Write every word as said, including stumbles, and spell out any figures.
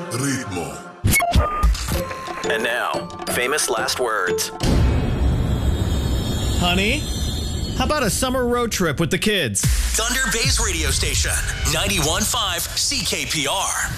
Ritmo. And now, famous last words. Honey, how about a summer road trip with the kids? Thunder Bay's radio station, ninety-one point five C K P R.